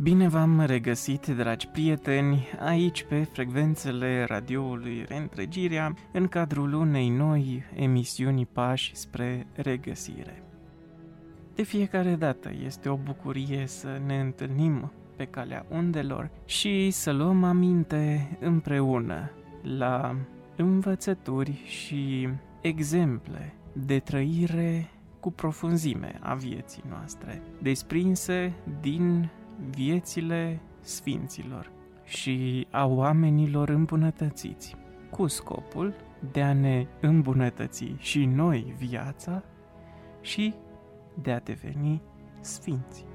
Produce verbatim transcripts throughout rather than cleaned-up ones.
Bine v-am regăsit, dragi prieteni, aici pe frecvențele radioului Reîntregirea, în cadrul unei noi emisiuni Pași spre regăsire. De fiecare dată este o bucurie să ne întâlnim pe calea undelor și să luăm aminte împreună la învățături și exemple de trăire cu profunzime a vieții noastre, desprinse din viețile sfinților și a oamenilor îmbunătățiți, cu scopul de a ne îmbunătăți și noi viața și de a deveni sfinți.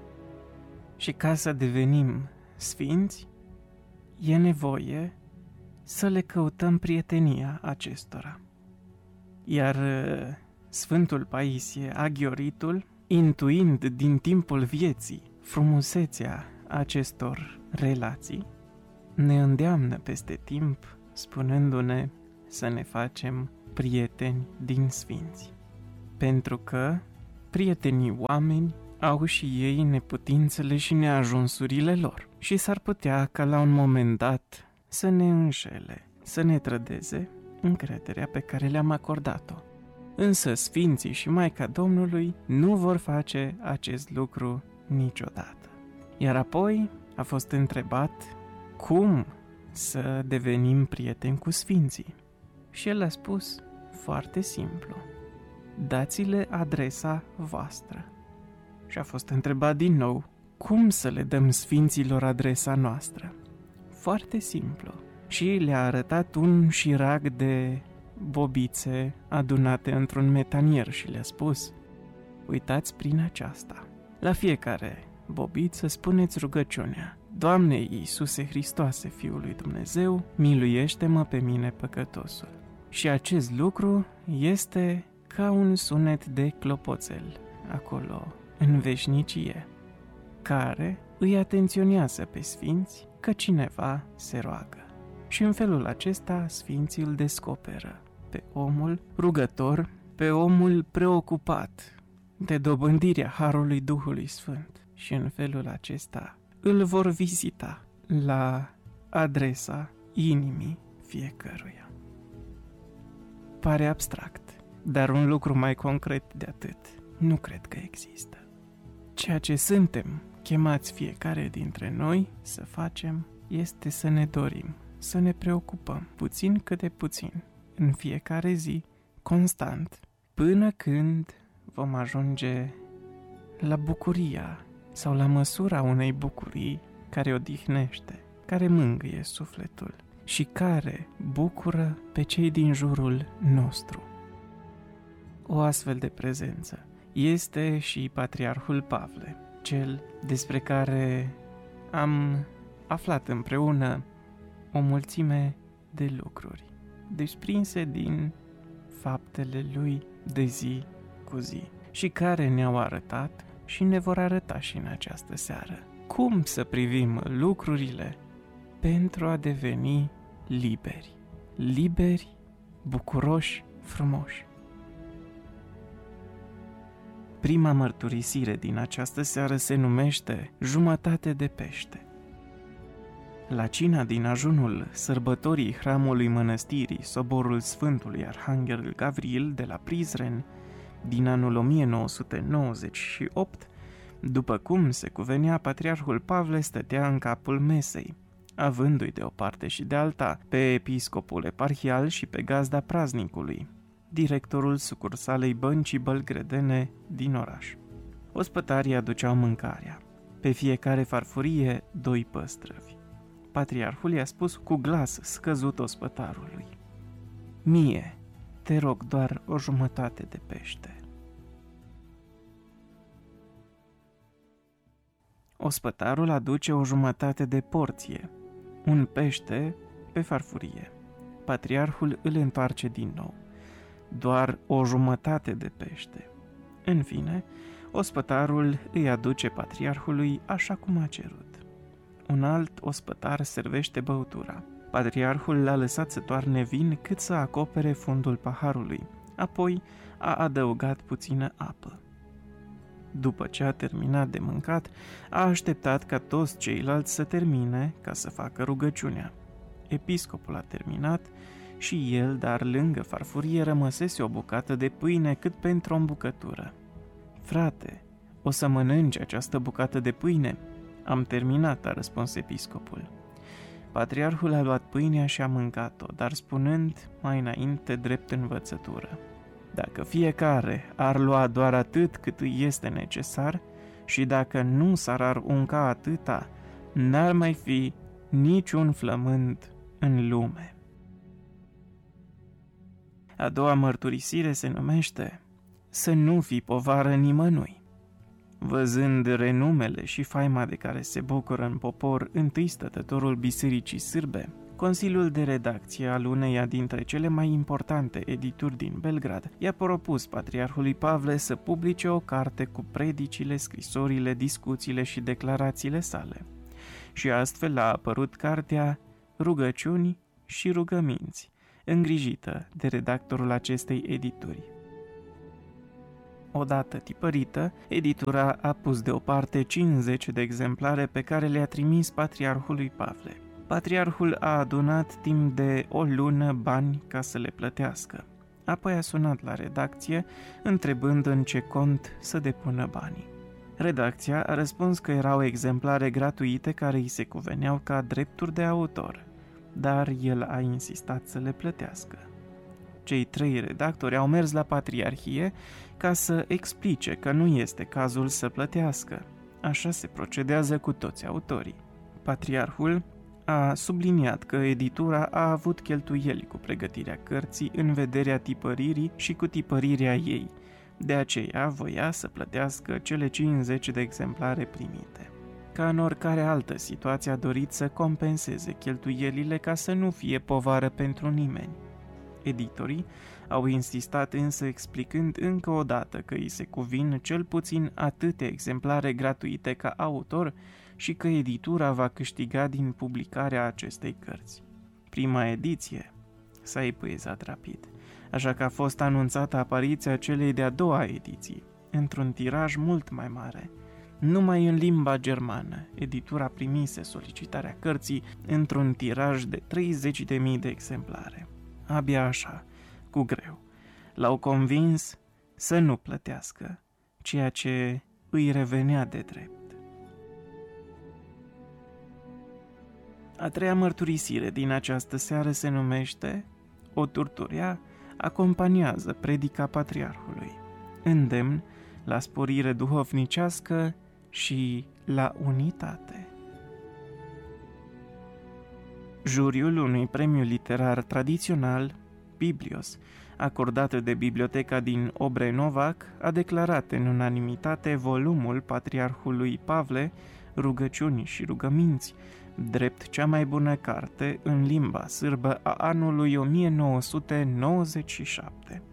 Și ca să devenim sfinți, e nevoie să le căutăm prietenia acestora. Iar Sfântul Paisie Aghioritul, intuind din timpul vieții frumusețea acestor relații, ne îndeamnă peste timp, spunându-ne să ne facem prieteni din sfinți. Pentru că prietenii oameni au și ei neputințele și neajunsurile lor și s-ar putea ca la un moment dat să ne înșele, să ne trădeze încrederea pe care le-am acordat-o. Însă sfinții și Maica Domnului nu vor face acest lucru niciodată. Iar apoi a fost întrebat cum să devenim prieteni cu sfinții. Și el a spus foarte simplu: dați-le adresa voastră. Și a fost întrebat din nou cum să le dăm sfinților adresa noastră. Foarte simplu. Și le-a arătat un șirag de bobițe adunate într-un metanier și le-a spus: uitați prin aceasta. La fiecare bobiță spuneți rugăciunea: Doamne Iisuse Hristoase, Fiul lui Dumnezeu, miluiește-mă pe mine păcătosul. Și acest lucru este ca un sunet de clopoțel acolo în veșnicie, care îi atenționează pe sfinți că cineva se roagă. Și în felul acesta sfinții îl descoperă pe omul rugător, pe omul preocupat de dobândirea Harului Duhului Sfânt. Și în felul acesta îl vor vizita la adresa inimii fiecăruia. Pare abstract, dar un lucru mai concret de atât nu cred că există. Ceea ce suntem chemați fiecare dintre noi să facem este să ne dorim, să ne preocupăm puțin câte puțin, în fiecare zi, constant, până când vom ajunge la bucuria sau la măsura unei bucurii care odihnește, care mângâie sufletul și care bucură pe cei din jurul nostru. O astfel de prezență este și Patriarhul Pavle, cel despre care am aflat împreună o mulțime de lucruri, desprinse din faptele lui de zi cu zi și care ne-au arătat și ne vor arăta și în această seară cum să privim lucrurile pentru a deveni liberi, liberi, bucuroși, frumoși. Prima mărturisire din această seară se numește Jumătate de pește. La cina din ajunul sărbătorii hramului mănăstirii Soborul Sfântului Arhanghel Gavril de la Prizren, din anul o mie nouă sute nouăzeci și opt, după cum se cuvenea, Patriarhul Pavle stătea în capul mesei, avându-i de o parte și de alta pe episcopul eparhial și pe gazda praznicului, directorul sucursalei Băncii Bălgredene din oraș. Ospătarii aduceau mâncarea, pe fiecare farfurie doi păstrăvi. Patriarhul i-a spus cu glas scăzut ospătarului: mie, te rog doar o jumătate de pește. Ospătarul aduce o jumătate de porție, un pește pe farfurie. Patriarhul îl întoarce din nou: doar o jumătate de pește. În fine, ospătarul îi aduce patriarhului așa cum a cerut. Un alt ospătar servește băutura. Patriarhul l-a lăsat să toarne vin cât să acopere fundul paharului, apoi a adăugat puțină apă. După ce a terminat de mâncat, a așteptat ca toți ceilalți să termine ca să facă rugăciunea. Episcopul a terminat și el, dar lângă farfurie rămăsese o bucată de pâine cât pentru o îmbucătură. Frate, o să mănânci această bucată de pâine? Am terminat, a răspuns episcopul. Patriarhul a luat pâinea și a mâncat-o, dar spunând mai înainte drept învățătură: dacă fiecare ar lua doar atât cât îi este necesar și dacă nu s-ar arunca atâta, n-ar mai fi niciun flământ în lume. A doua mărturisire se numește să nu fii povară nimănui. Văzând renumele și faima de care se bucură în popor întâi stătătorul Bisericii Sârbe, Consiliul de redacție al uneia dintre cele mai importante edituri din Belgrad i-a propus Patriarhului Pavle să publice o carte cu predicile, scrisorile, discuțiile și declarațiile sale. Și astfel a apărut cartea Rugăciuni și rugăminți, îngrijită de redactorul acestei edituri. Odată tipărită, editura a pus deoparte cincizeci de exemplare pe care le-a trimis Patriarhului Pavle. Patriarhul a adunat timp de o lună bani ca să le plătească. Apoi a sunat la redacție, întrebând în ce cont să depună banii. Redacția a răspuns că erau exemplare gratuite care îi se cuveneau ca drepturi de autor, dar el a insistat să le plătească. Cei trei redactori au mers la Patriarhie ca să explice că nu este cazul să plătească. Așa se procedează cu toți autorii. Patriarhul a subliniat că editura a avut cheltuieli cu pregătirea cărții în vederea tipăririi și cu tipărirea ei. De aceea voia să plătească cele cincizeci de exemplare primite. Ca în oricare altă situație a dorit să compenseze cheltuielile ca să nu fie povară pentru nimeni. Editorii au insistat însă explicând încă o dată că îi se cuvin cel puțin atâtea exemplare gratuite ca autor și că editura va câștiga din publicarea acestei cărți. Prima ediție s-a epuizat rapid, așa că a fost anunțată apariția celei de-a doua ediții, într-un tiraj mult mai mare. Numai în limba germană, editura primise solicitarea cărții într-un tiraj de treizeci de mii de exemplare. Abia așa, cu greu, l-au convins să nu plătească, ceea ce îi revenea de drept. A treia mărturisire din această seară se numește O turturea acompaniază predica Patriarhului, îndemn la sporire duhovnicească și la unitate. Juriul unui premiu literar tradițional, Biblios, acordat de biblioteca din Obrenovac, a declarat în unanimitate volumul Patriarhului Pavle, Rugăciuni și rugăminți, drept cea mai bună carte în limba sârbă a anului o mie nouă sute nouăzeci și șapte.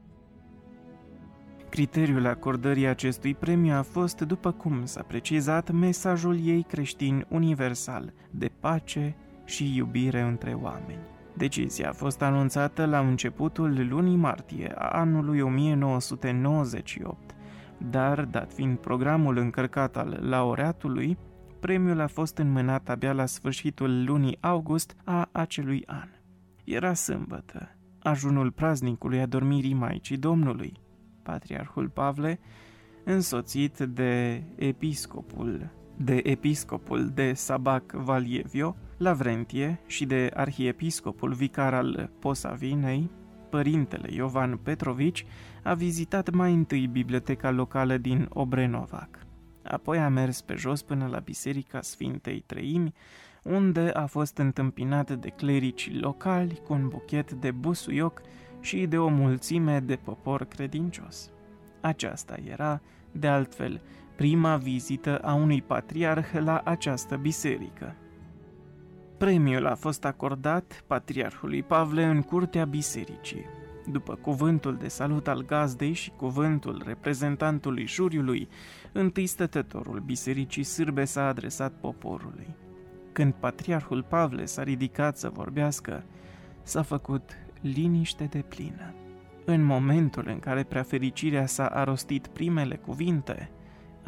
Criteriul acordării acestui premiu a fost, după cum s-a precizat, mesajul ei creștin universal, de pace și iubire între oameni. Decizia a fost anunțată la începutul lunii martie a anului o mie nouă sute nouăzeci și opt, dar, dat fiind programul încărcat al laureatului, premiul a fost înmânat abia la sfârșitul lunii august a acelui an. Era sâmbătă, ajunul praznicului adormirii Maicii Domnului. Patriarhul Pavle, însoțit de episcopul de episcopul de Sabac Valievio, Lavrentie și de arhiepiscopul vicar al Posavinei, părintele Iovan Petrovici, a vizitat mai întâi biblioteca locală din Obrenovac. Apoi a mers pe jos până la Biserica Sfintei Treimi, unde a fost întâmpinat de clerici locali cu un buchet de busuioc și de o mulțime de popor credincios. Aceasta era, de altfel, prima vizită a unui patriarh la această biserică. Premiul a fost acordat Patriarhului Pavle în curtea bisericii. După cuvântul de salut al gazdei și cuvântul reprezentantului juriului, întâi stătătorul bisericii sârbe s-a adresat poporului. Când Patriarhul Pavle s-a ridicat să vorbească, s-a făcut liniște deplină. În momentul în care preafericirea s-a arostit primele cuvinte,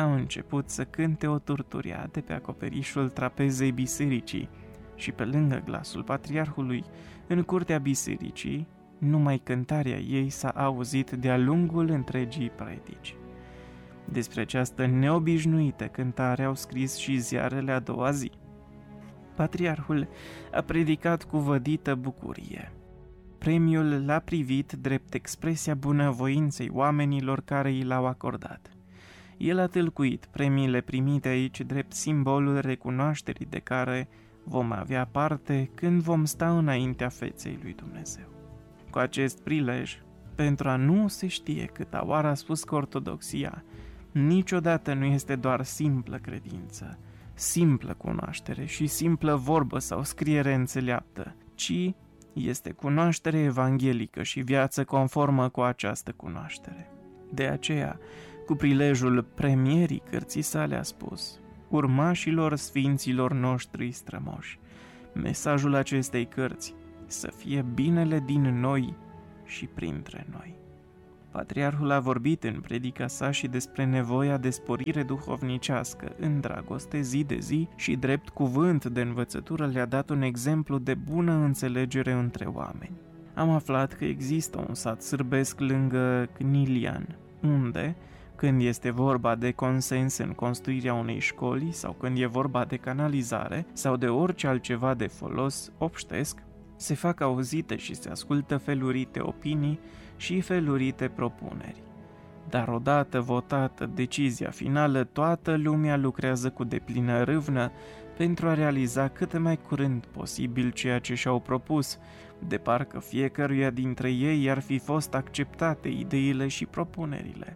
a început să cânte o turturea de pe acoperișul trapezei bisericii și pe lângă glasul patriarhului, în curtea bisericii, numai cântarea ei s-a auzit de-a lungul întregii predici. Despre această neobișnuită cântare au scris și ziarele a doua zi. Patriarhul a predicat cu vădită bucurie. Premiul l-a privit drept expresia bunăvoinței oamenilor care i l-au acordat. El a tâlcuit premiile primite aici drept simbolul recunoașterii de care vom avea parte când vom sta înaintea feței lui Dumnezeu. Cu acest prilej, pentru a nu se știe câta oară a spus că ortodoxia niciodată nu este doar simplă credință, simplă cunoaștere și simplă vorbă sau scriere înțeleaptă, ci este cunoaștere evanghelică și viață conformă cu această cunoaștere. De aceea, cu prilejul premierii cărții sale a spus: urmașilor sfinților noștri strămoși, mesajul acestei cărți să fie binele din noi și printre noi. Patriarhul a vorbit în predica sa și despre nevoia de sporire duhovnicească în dragoste zi de zi și drept cuvânt de învățătură le-a dat un exemplu de bună înțelegere între oameni. Am aflat că există un sat sârbesc lângă Cnilian, unde, când este vorba de consens în construirea unei școli sau când e vorba de canalizare sau de orice altceva de folos obștesc, se fac auzite și se ascultă felurite opinii și felurite propuneri. Dar odată votată decizia finală, toată lumea lucrează cu deplină râvnă pentru a realiza cât mai curând posibil ceea ce și-au propus, de parcă fiecăruia dintre ei ar fi fost acceptate ideile și propunerile.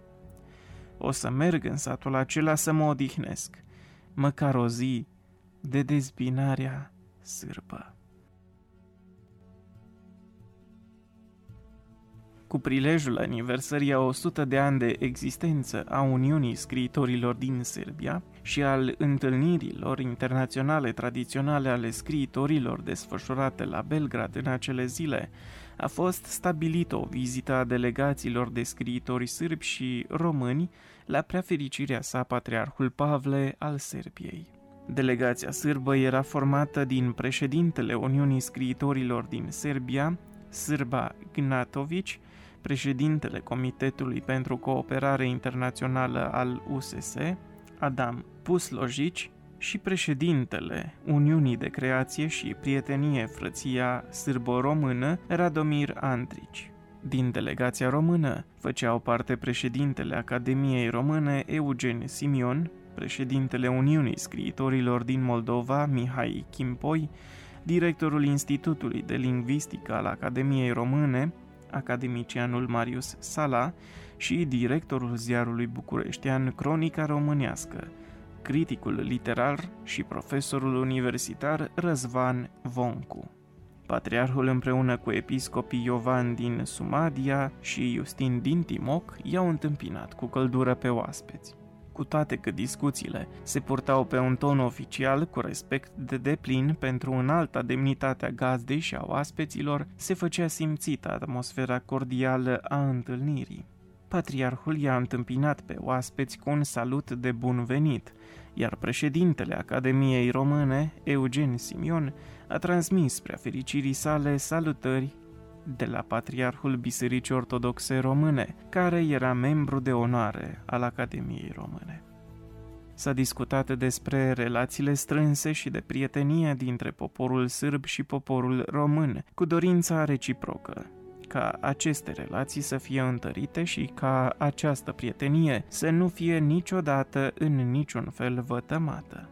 O să merg în satul acela să mă odihnesc, măcar o zi de dezbinarea sârbă. Cu prilejul aniversării a o sută de ani de existență a Uniunii Scriitorilor din Serbia și al întâlnirilor internaționale tradiționale ale scriitorilor desfășurate la Belgrad în acele zile, a fost stabilită o vizită a delegațiilor de scriitori sârbi și români la preafericirea sa Patriarhul Pavle al Serbiei. Delegația sârbă era formată din președintele Uniunii Scriitorilor din Serbia, Srba Gnatović, președintele Comitetului pentru Cooperare Internațională al U S S, Adam Puslojić, și președintele Uniunii de Creație și Prietenie Frăția Sârbo-Română, Radomir Andrić. Din delegația română făceau parte președintele Academiei Române Eugen Simion, președintele Uniunii Scriitorilor din Moldova Mihai Chimpoi, directorul Institutului de Lingvistică al Academiei Române, academicianul Marius Sala, și directorul ziarului bucureștean Cronica Românească, criticul literar și profesorul universitar Răzvan Voncu. Patriarhul împreună cu episcopii Iovan din Sumadia și Iustin din Timoc i-au întâmpinat cu căldură pe oaspeți. Cu toate că discuțiile se purtau pe un ton oficial, cu respect de deplin pentru înalta demnitatea gazdei și a oaspeților, se făcea simțită atmosfera cordială a întâlnirii. Patriarhul i-a întâmpinat pe oaspeți cu un salut de bun venit, iar președintele Academiei Române, Eugen Simion, a transmis spre fericirii sale salutări de la Patriarhul Bisericii Ortodoxe Române, care era membru de onoare al Academiei Române. S-a discutat despre relațiile strânse și de prietenie dintre poporul sârb și poporul român, cu dorința reciprocă, ca aceste relații să fie întărite și ca această prietenie să nu fie niciodată în niciun fel vătămată.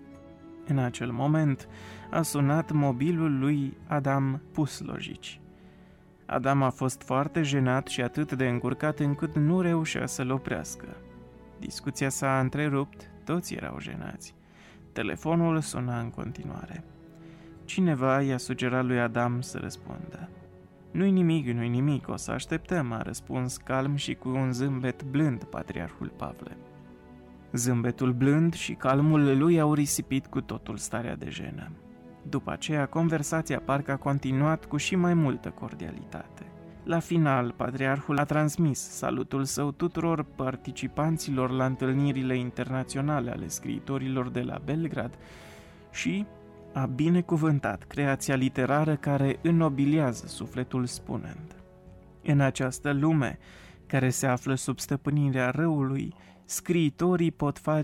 În acel moment a sunat mobilul lui Adam Puslojić. Adam a fost foarte jenat și atât de încurcat încât nu reușea să-l oprească. Discuția s-a întrerupt, toți erau jenați. Telefonul suna în continuare. Cineva i-a sugerat lui Adam să răspundă. Nu-i nimic, nu-i nimic, o să așteptăm, a răspuns calm și cu un zâmbet blând Patriarhul Pavle. Zâmbetul blând și calmul lui au risipit cu totul starea de jenă. După aceea, conversația parcă a continuat cu și mai multă cordialitate. La final, patriarhul a transmis salutul său tuturor participanților la întâlnirile internaționale ale scriitorilor de la Belgrad și a binecuvântat creația literară care înnobiliază sufletul spunând: în această lume care se află sub stăpânirea răului, scriitorii pot face